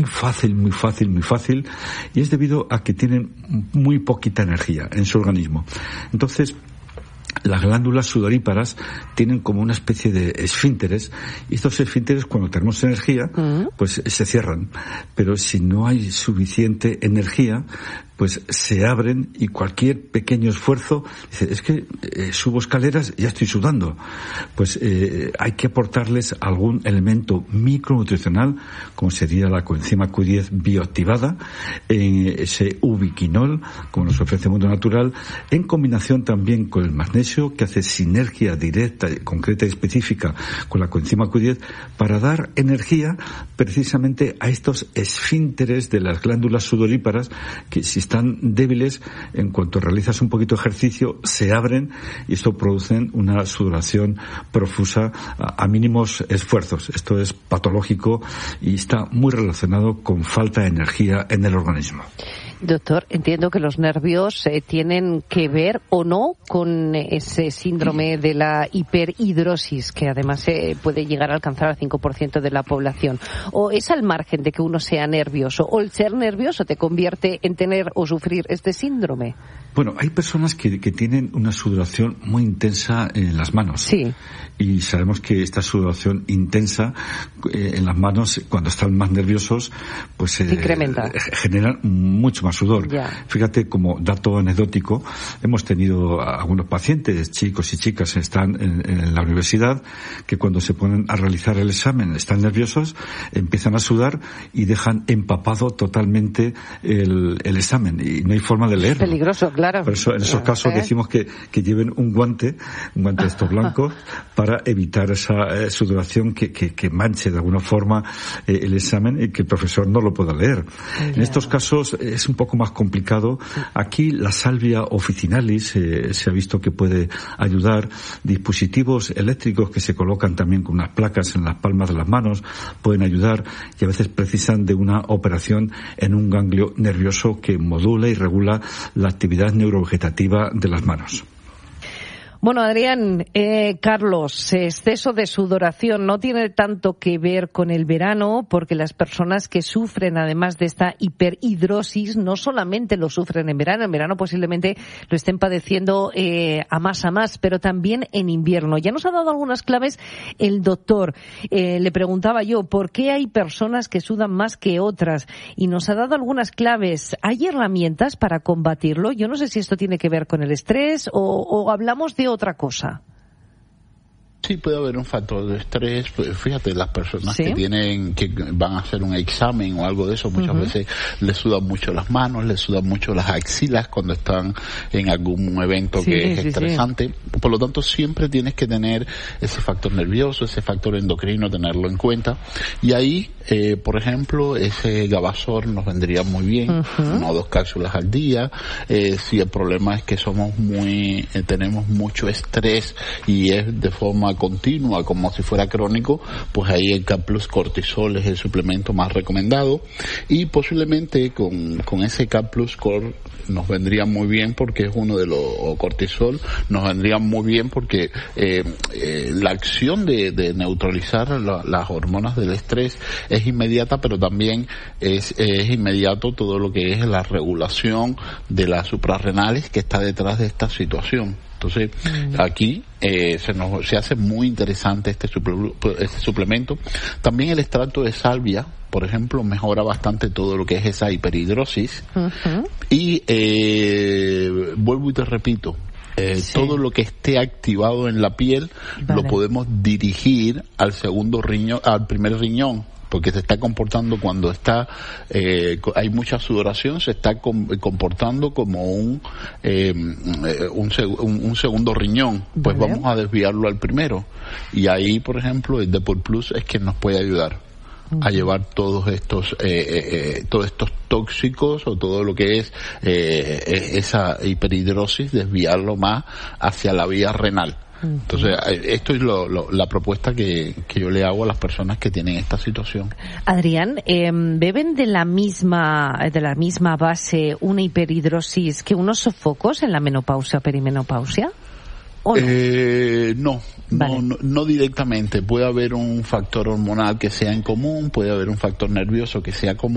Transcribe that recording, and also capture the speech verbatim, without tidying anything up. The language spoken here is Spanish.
fácil, muy fácil, muy fácil, y es debido a que tienen muy poquita energía en su organismo. Entonces, las glándulas sudoríparas tienen como una especie de esfínteres, y estos esfínteres, cuando tenemos energía, pues se cierran. Pero si no hay suficiente energía, pues se abren, y cualquier pequeño esfuerzo, dice, es que eh, subo escaleras y ya estoy sudando. Pues eh, hay que aportarles algún elemento micronutricional, como sería la coenzima Q diez bioactivada, eh, ese ubiquinol, como nos ofrece el mundo natural, en combinación también con el magnesio, que hace sinergia directa, concreta y específica con la coenzima Q diez, para dar energía precisamente a estos esfínteres de las glándulas sudoríparas, que si están débiles, en cuanto realizas un poquito de ejercicio, se abren, y esto produce una sudoración profusa a, a mínimos esfuerzos. Esto es patológico y está muy relacionado con falta de energía en el organismo. Doctor, entiendo que los nervios eh, tienen que ver o no con ese síndrome de la hiperhidrosis, que además eh, puede llegar a alcanzar al cinco por ciento de la población. ¿O es al margen de que uno sea nervioso? ¿O el ser nervioso te convierte en tener o sufrir este síndrome? Bueno, hay personas que, que tienen una sudoración muy intensa en las manos. Sí. Y sabemos que esta sudoración intensa eh, en las manos, cuando están más nerviosos, pues eh, incrementa. Generan mucho más sudor. Ya. Fíjate, como dato anecdótico, hemos tenido algunos pacientes, chicos y chicas que están en, en la universidad, que cuando se ponen a realizar el examen están nerviosos, empiezan a sudar y dejan empapado totalmente el, el examen, y no hay forma de leerlo. Peligroso, claro. Por eso, en esos casos ¿Eh? decimos que, que lleven un guante, un guante de estos blancos, para evitar esa eh, sudoración que, que, que manche de alguna forma eh, el examen y que el profesor no lo pueda leer. Yeah. En estos casos eh, es un poco más complicado. Aquí la salvia officinalis eh, se ha visto que puede ayudar. Dispositivos eléctricos que se colocan también con unas placas en las palmas de las manos pueden ayudar, y a veces precisan de una operación en un ganglio nervioso que modula y regula la actividad neurovegetativa de las manos. Bueno, Adrián, eh, Carlos, exceso de sudoración no tiene tanto que ver con el verano, porque las personas que sufren, además de esta hiperhidrosis, no solamente lo sufren en verano, en verano posiblemente lo estén padeciendo eh, a más a más, pero también en invierno. Ya nos ha dado algunas claves el doctor. Eh, le preguntaba yo, ¿por qué hay personas que sudan más que otras? Y nos ha dado algunas claves. ¿Hay herramientas para combatirlo? Yo no sé si esto tiene que ver con el estrés o, o hablamos de otra cosa. Sí, puede haber un factor de estrés. Fíjate, las personas ¿Sí? que tienen, que van a hacer un examen o algo de eso, muchas uh-huh. veces les sudan mucho las manos, les sudan mucho las axilas cuando están en algún evento sí, que es sí, estresante. Sí. Por lo tanto, siempre tienes que tener ese factor nervioso, ese factor endocrino, tenerlo en cuenta. Y ahí, eh, por ejemplo, ese Gavasor nos vendría muy bien, uh-huh. una o dos cápsulas al día. Eh, si el problema es que somos muy, eh, tenemos mucho estrés y es de forma continua, como si fuera crónico, pues ahí el K Plus Cortisol es el suplemento más recomendado, y posiblemente con, con ese K Plus Cor nos vendría muy bien, porque es uno de los, o cortisol, nos vendría muy bien porque eh, eh, la acción de, de neutralizar la, las hormonas del estrés es inmediata, pero también es, es inmediato todo lo que es la regulación de las suprarrenales que está detrás de esta situación. Entonces, aquí eh, se nos se hace muy interesante este, suple, este suplemento. También el extracto de salvia, por ejemplo, mejora bastante todo lo que es esa hiperhidrosis. Uh-huh. Y eh, vuelvo y te repito, eh, sí. todo lo que esté activado en la piel vale. lo podemos dirigir al segundo riñón, al primer riñón. Porque se está comportando cuando está eh, hay mucha sudoración, se está com- comportando como un, eh, un, seg- un un segundo riñón. Pues vale. vamos a desviarlo al primero, y ahí, por ejemplo, el Depol Plus es quien nos puede ayudar uh-huh. a llevar todos estos eh, eh, todos estos tóxicos o todo lo que es eh, esa hiperhidrosis, desviarlo más hacia la vía renal. Entonces, esto es lo, lo, la propuesta que, que yo le hago a las personas que tienen esta situación. Adrián, eh, ¿beben de la misma de la misma base una hiperhidrosis que unos sofocos en la menopausia o perimenopausia? ¿O no? Eh, no, vale. no, no, no directamente. Puede haber un factor hormonal que sea en común, puede haber un factor nervioso que sea común.